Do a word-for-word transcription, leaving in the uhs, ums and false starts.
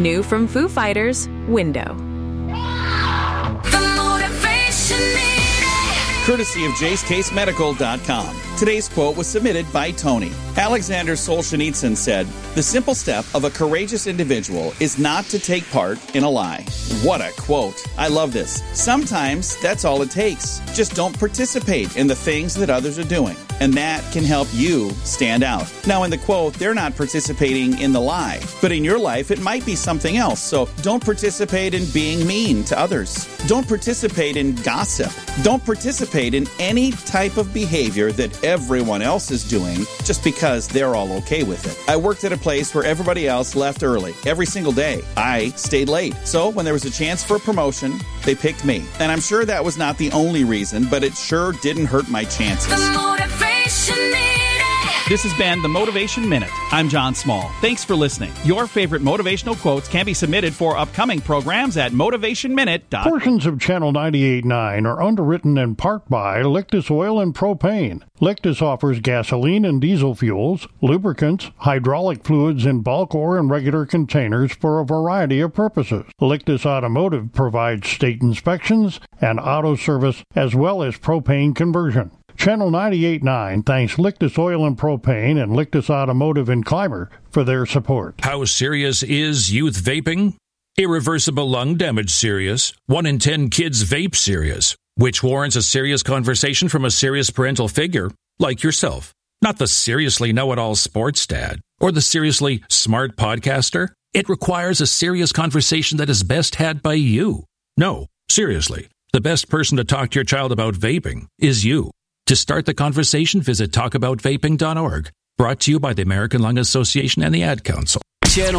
New from Foo Fighters, Window. The Motivation Minute. Courtesy of Jace Case Medical dot com. Today's quote was submitted by Tony. Alexander Solzhenitsyn said, "The simple step of a courageous individual is not to take part in a lie." What a quote. I love this. Sometimes that's all it takes. Just don't participate in the things that others are doing, and that can help you stand out. Now, in the quote, they're not participating in the lie, but in your life, it might be something else. So don't participate in being mean to others. Don't participate in gossip. Don't participate in any type of behavior that everyone else is doing just because they're all okay with it. I worked at a place where everybody else left early every single day. I stayed late. So when there was a chance for a promotion, they picked me. And I'm sure that was not the only reason, but it sure didn't hurt my chances. The Motivation Minute. This has been the Motivation Minute. I'm John Small. Thanks for listening. Your favorite motivational quotes can be submitted for upcoming programs at motivation minute dot com. Portions of Channel ninety-eight point nine are underwritten in part by Lictus Oil and Propane. Lictus offers gasoline and diesel fuels, lubricants, hydraulic fluids in bulk or in regular containers for a variety of purposes. Lictus Automotive provides state inspections and auto service as well as propane conversion. Channel ninety-eight point nine thanks Lictus Oil and Propane and Lictus Automotive in Clymer for their support. How serious is youth vaping? Irreversible lung damage serious. One in ten kids vape serious, which warrants a serious conversation from a serious parental figure like yourself. Not the seriously know-it-all sports dad or the seriously smart podcaster. It requires a serious conversation that is best had by you. No, seriously, the best person to talk to your child about vaping is you. To start the conversation, visit talk about vaping dot org. Brought to you by the American Lung Association and the Ad Council. Channel